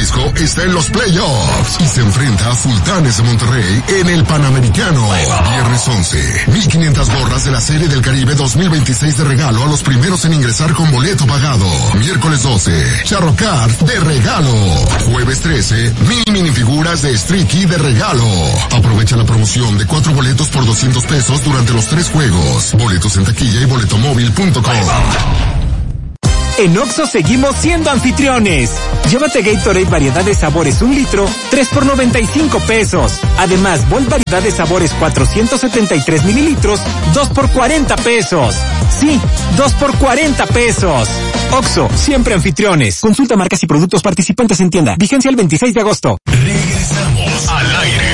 Jalisco está en los playoffs y se enfrenta a Sultanes de Monterrey en el Panamericano. Viernes 11, 1,500 gorras de la Serie del Caribe 2026 de regalo a los primeros en ingresar con boleto pagado. Miércoles 12, Charro Card de regalo. Jueves 13, minifiguras de Streaky de regalo. Aprovecha la promoción de 4 boletos por $200 durante los 3 juegos. Boletos en taquilla y boletomóvil.com. En Oxxo seguimos siendo anfitriones. Llévate Gatorade variedad de sabores 1 litro, 3 por $95. Además, Volt variedad de sabores 473 mililitros, 2 por $40. Sí, 2 por $40. Oxxo, siempre anfitriones. Consulta marcas y productos participantes en tienda. Vigencia el 26 de agosto. Regresamos al aire.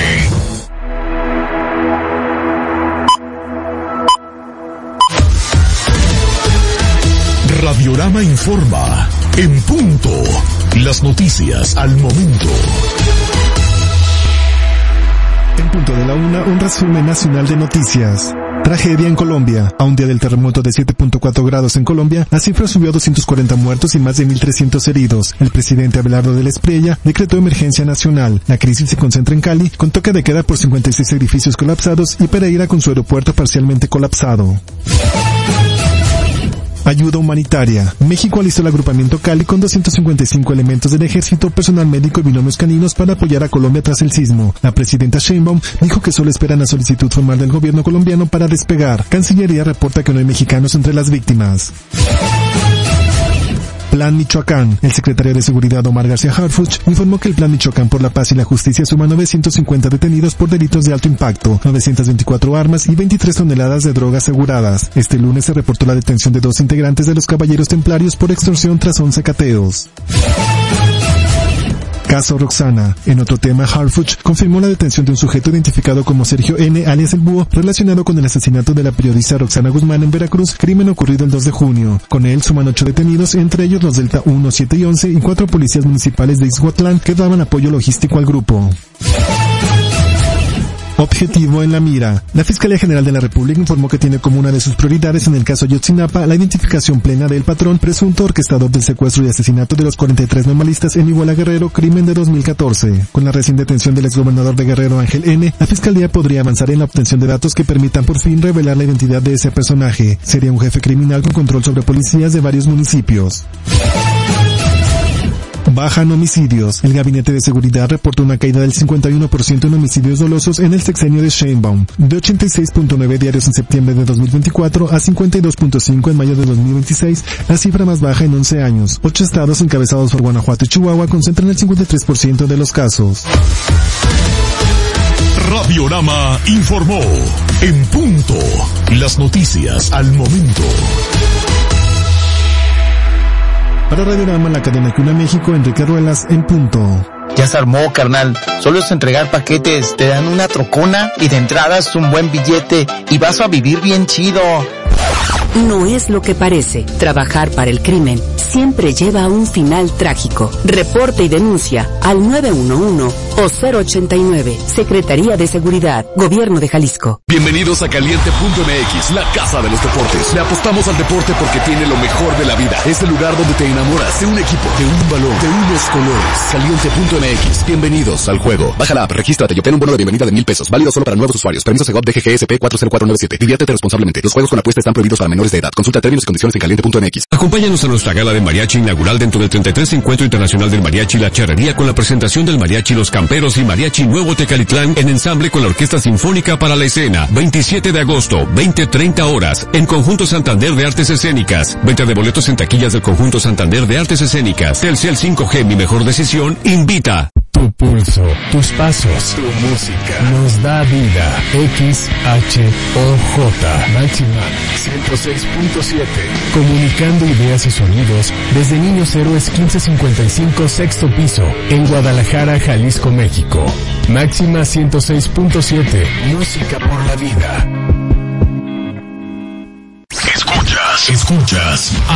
Radiorama informa. En punto. Las noticias al momento. En punto de la 1, un resumen nacional de noticias. Tragedia en Colombia. A un día del terremoto de 7.4 grados en Colombia, la cifra subió a 240 muertos y más de 1.300 heridos. El presidente Abelardo de la Espriella decretó emergencia nacional. La crisis se concentra en Cali, con toque de queda por 56 edificios colapsados y Pereira con su aeropuerto parcialmente colapsado. Ayuda humanitaria. México alistó el agrupamiento Cali con 255 elementos del ejército, personal médico y binomios caninos para apoyar a Colombia tras el sismo. La presidenta Sheinbaum dijo que solo esperan la solicitud formal del gobierno colombiano para despegar. Cancillería reporta que no hay mexicanos entre las víctimas. Plan Michoacán. El secretario de Seguridad Omar García Harfuch informó que el Plan Michoacán por la Paz y la Justicia suma 950 detenidos por delitos de alto impacto, 924 armas y 23 toneladas de drogas aseguradas. Este lunes se reportó la detención de 2 integrantes de los Caballeros Templarios por extorsión tras 11 cateos. Caso Roxana. En otro tema, Harfuch confirmó la detención de un sujeto identificado como Sergio N., alias El Búho, relacionado con el asesinato de la periodista Roxana Guzmán en Veracruz, crimen ocurrido el 2 de junio. Con él suman 8 detenidos, entre ellos los Delta 1, 7 y 11 y 4 policías municipales de Ixhuatlán que daban apoyo logístico al grupo. Objetivo en la mira. La Fiscalía General de la República informó que tiene como una de sus prioridades en el caso Ayotzinapa la identificación plena del patrón presunto orquestador del secuestro y asesinato de los 43 normalistas en Iguala Guerrero, crimen de 2014. Con la recién detención del exgobernador de Guerrero Ángel N., la Fiscalía podría avanzar en la obtención de datos que permitan por fin revelar la identidad de ese personaje. Sería un jefe criminal con control sobre policías de varios municipios. Bajan homicidios. El Gabinete de Seguridad reportó una caída del 51% en homicidios dolosos en el sexenio de Sheinbaum, de 86.9 diarios en septiembre de 2024 a 52.5 en mayo de 2026, la cifra más baja en 11 años. 8 estados encabezados por Guanajuato y Chihuahua concentran el 53% de los casos. Radiorama informó. En punto. Las noticias al momento. Para Radiorama, la cadena que une a México, Enrique Ruelas, en punto. Ya se armó, carnal. Solo es entregar paquetes, te dan una trocona y de entradas un buen billete y vas a vivir bien chido. No es lo que parece. Trabajar para el crimen siempre lleva a un final trágico. Reporte y denuncia al 911 o 089. Secretaría de Seguridad, Gobierno de Jalisco. Bienvenidos a Caliente.mx, la casa de los deportes. Le apostamos al deporte porque tiene lo mejor de la vida. Es el lugar donde te enamoras de un equipo, de un balón, de unos colores. Caliente.mx. Bienvenidos al juego. Baja la app, regístrate y obtén un bono de bienvenida de $1,000. Válido solo para nuevos usuarios. Permiso Segov DGGSP 40497. Diviértete responsablemente. Los juegos con apuesta están prohibidos para menores de edad. Consulta términos y condiciones en Caliente.mx. Acompáñanos a nuestra gala de mariachi inaugural dentro del 33 Encuentro Internacional del Mariachi La Charrería con la presentación del Mariachi Los Camperos y Mariachi Nuevo Tecalitlán en ensamble con la Orquesta Sinfónica para la Escena. 27 de agosto, 20:30 horas, en Conjunto Santander de Artes Escénicas. Venta de boletos en taquillas del Conjunto Santander de Artes Escénicas. Telcel 5G, mi mejor decisión, invita. Tu pulso, tus pasos, tu música, nos da vida. XHOJ, Máxima 106.7. Comunicando ideas y sonidos desde Niños Héroes 1555, sexto piso, en Guadalajara, Jalisco, México. Máxima 106.7, música por la vida. Escuchas